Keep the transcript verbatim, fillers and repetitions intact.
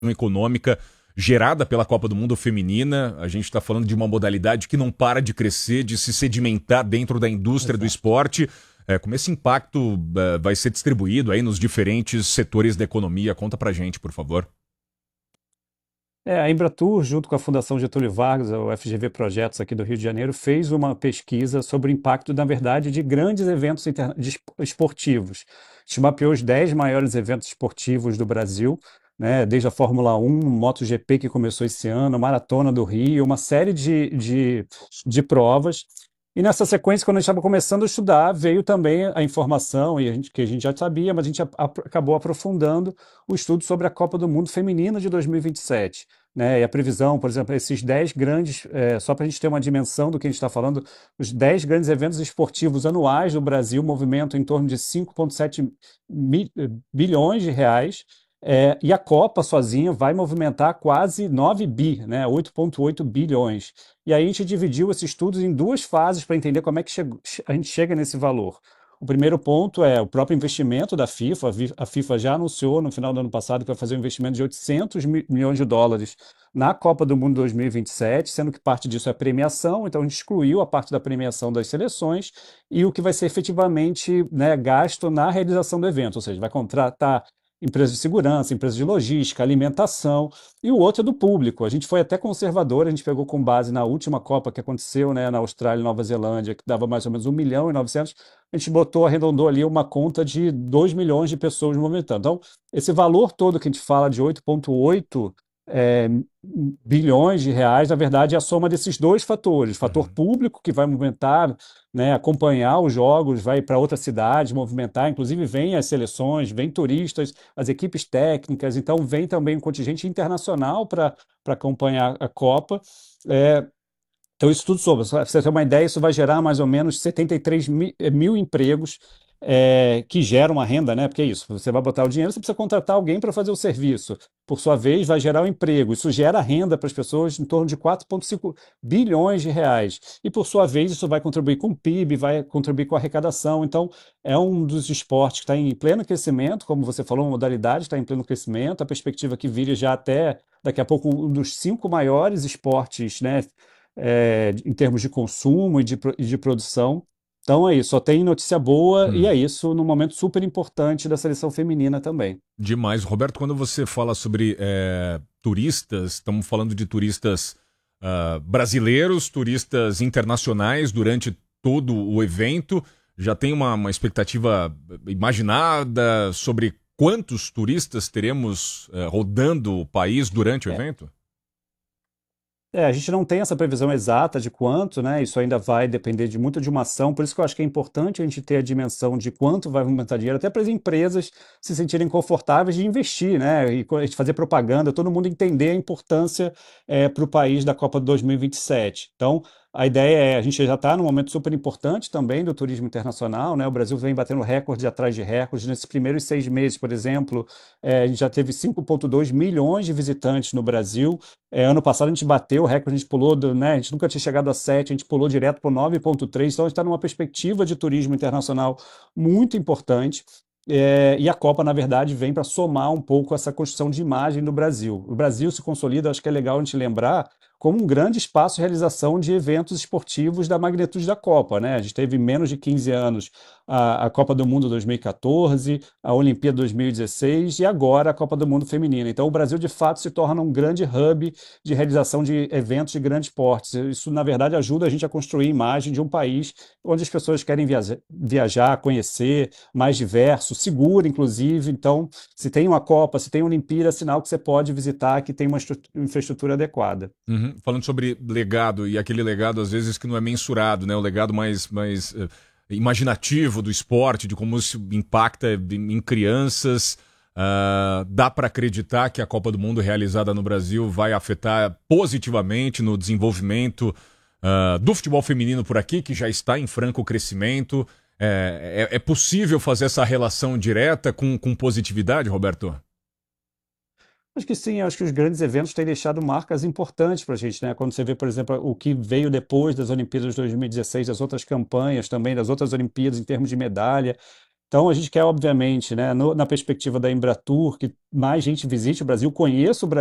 econômica gerada pela Copa do Mundo Feminina. A gente está falando de uma modalidade que não para de crescer, de se sedimentar dentro da indústria do Exato. esporte. É, como esse impacto é, vai ser distribuído aí nos diferentes setores da economia? Conta pra gente, por favor. É, a Embratur, junto com a Fundação Getúlio Vargas, o F G V Projetos aqui do Rio de Janeiro, fez uma pesquisa sobre o impacto, na verdade, de grandes eventos interna- de esp- esportivos. A gente mapeou os dez maiores eventos esportivos do Brasil, né, desde a Fórmula um, MotoGP que começou esse ano, a Maratona do Rio, uma série de, de, de provas. E nessa sequência, quando a gente estava começando a estudar, veio também a informação, e a gente, que a gente já sabia, mas a gente a- a- acabou aprofundando o estudo sobre a Copa do Mundo Feminina de dois mil e vinte e sete, né? E a previsão, por exemplo, esses dez grandes, é, só para a gente ter uma dimensão do que a gente está falando, os dez grandes eventos esportivos anuais do Brasil movimentam em torno de cinco vírgula sete mi- bilhões de reais, é, e a Copa sozinha vai movimentar quase nove bi, né? oito vírgula oito bilhões. E aí a gente dividiu esses estudos em duas fases para entender como é que chegou- a gente chega nesse valor. O primeiro ponto é o próprio investimento da FIFA. A Vi- a FIFA já anunciou no final do ano passado que vai fazer um investimento de oitocentos mi- milhões de dólares na Copa do Mundo dois mil e vinte e sete, sendo que parte disso é premiação, então a gente excluiu a parte da premiação das seleções e o que vai ser efetivamente, né, gasto na realização do evento, ou seja, vai contratar empresas de segurança, empresas de logística, alimentação, e o outro é do público. A gente foi até conservador, a gente pegou com base na última Copa que aconteceu, né, na Austrália e Nova Zelândia, que dava mais ou menos um milhão e novecentos, a gente botou, arredondou ali uma conta de dois milhões de pessoas movimentando. Então, esse valor todo que a gente fala de oito vírgula oito é, bilhões de reais, na verdade, é a soma desses dois fatores. Fator Uhum. público, que vai movimentar, né, acompanhar os jogos, vai para outras cidades, movimentar, inclusive vem as seleções, vem turistas, as equipes técnicas, então vem também um contingente internacional para para acompanhar a Copa. É, então, isso tudo sobre, pra você ter uma ideia, isso vai gerar mais ou menos setenta e três mi- eh, mil empregos, é, que geram uma renda, né? Porque é isso, você vai botar o dinheiro, você precisa contratar alguém para fazer o serviço. Por sua vez, vai gerar um emprego. Isso gera renda para as pessoas em torno de quatro vírgula cinco bilhões de reais. E, por sua vez, isso vai contribuir com o P I B, vai contribuir com a arrecadação. Então, é um dos esportes que está em pleno crescimento, como você falou, uma modalidade está em pleno crescimento. A perspectiva que vira já até daqui a pouco um dos cinco maiores esportes, né? É, em termos de consumo e de, pro- e de produção. Então é isso, só tem notícia boa e é Hum. isso num momento super importante da seleção feminina também. Demais. Roberto, quando você fala sobre é, turistas, estamos falando de turistas ah, brasileiros, turistas internacionais durante todo o evento. Já tem uma, uma expectativa imaginada sobre quantos turistas teremos eh, rodando o país durante o É, evento? É, a gente não tem essa previsão exata de quanto, né? Isso ainda vai depender de muito de uma ação, por isso que eu acho que é importante a gente ter a dimensão de quanto vai aumentar dinheiro, até para as empresas se sentirem confortáveis de investir, né? E co- a gente fazer propaganda, todo mundo entender a importância para o país da Copa de dois mil e vinte e sete. Então, a ideia é, a gente já está num momento super importante também do turismo internacional, né? O Brasil vem batendo recorde atrás de recordes. Nesses primeiros seis meses, por exemplo, eh, a gente já teve cinco vírgula dois milhões de visitantes no Brasil. É, ano passado a gente bateu o recorde, a gente pulou, do, né, a gente nunca tinha chegado a sete, a gente pulou direto para o nove vírgula três, então a gente está numa perspectiva de turismo internacional muito importante. É, e a Copa, na verdade, vem para somar um pouco essa construção de imagem do Brasil. O Brasil se consolida, acho que é legal a gente lembrar, como um grande espaço de realização de eventos esportivos da magnitude da Copa, né? A gente teve menos de quinze anos a, a Copa do Mundo dois mil e quatorze, a Olimpíada dois mil e dezesseis e agora a Copa do Mundo Feminina. Então, o Brasil, de fato, se torna um grande hub de realização de eventos de grandes portes. Isso, na verdade, ajuda a gente a construir a imagem de um país onde as pessoas querem viajar, viajar, conhecer, mais diverso, seguro, inclusive. Então, se tem uma Copa, se tem uma Olimpíada, é sinal que você pode visitar, que tem uma estru- infraestrutura adequada. Uhum. Falando sobre legado, e aquele legado às vezes que não é mensurado, né? O legado mais, mais eh, imaginativo do esporte, de como isso impacta em em crianças. Ah, dá para acreditar que a Copa do Mundo realizada no Brasil vai afetar positivamente no desenvolvimento ah, do futebol feminino por aqui, que já está em franco crescimento. É, é, é possível fazer essa relação direta com, com positividade, Roberto? Acho que sim, acho que os grandes eventos têm deixado marcas importantes para a gente, né? Quando você vê, por exemplo, o que veio depois das Olimpíadas de dois mil e dezesseis, das outras campanhas também, das outras Olimpíadas em termos de medalha. Então, a gente quer, obviamente, né, no- na perspectiva da Embratur, que mais gente visite o Brasil, conheça o